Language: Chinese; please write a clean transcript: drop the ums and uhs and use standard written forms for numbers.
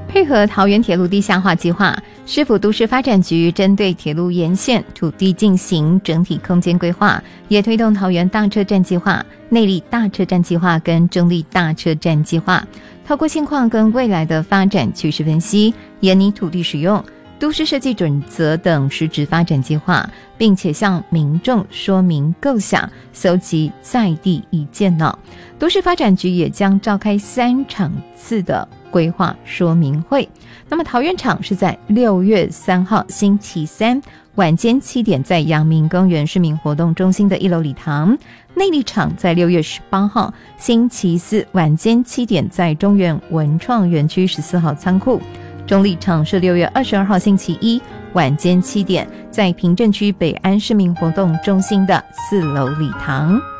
配合桃园铁路地下化计划，市府都市发展局针对铁路沿线土地进行整体空间规划，也推动桃园大车站计划、内坜大车站计划跟中坜大车站计划，透过现况跟未来的发展趋势分析，研拟土地使用、都市设计准则等实质发展计划，并且向民众说明构想，搜集在地意见呢。都市发展局也将召开3场次的规划说明会。那么桃园场是在6月3号星期三晚间7点在阳明公园市民活动中心的1楼礼堂，内坜场在6月18号星期四晚间7点在中原文创园区14号仓库，中坜场是6月22号星期一晚间7点在平镇区北安市民活动中心的4楼礼堂。